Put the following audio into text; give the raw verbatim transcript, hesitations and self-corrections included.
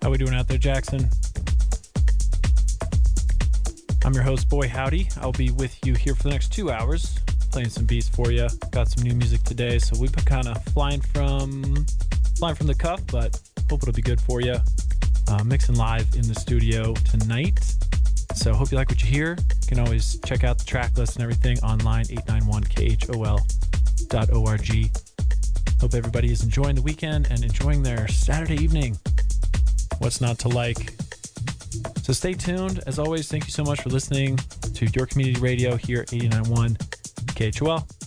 How we doing out there, Jackson? I'm your host, Boy Howdy. I'll be with you here for the next two hours, playing some beats for you. Got some new music today, so we've been kind of flying from flying from the cuff, but hope it'll be good for you. Uh, mixing live in the studio tonight, so hope you like what you hear. You can always check out the track list and everything online, eight nine one K H O L dot org. Hope everybody is enjoying the weekend and enjoying their Saturday evening. What's not to like? So stay tuned. As always, thank you so much for listening to Your Community Radio here at eighty-nine point one K H O L.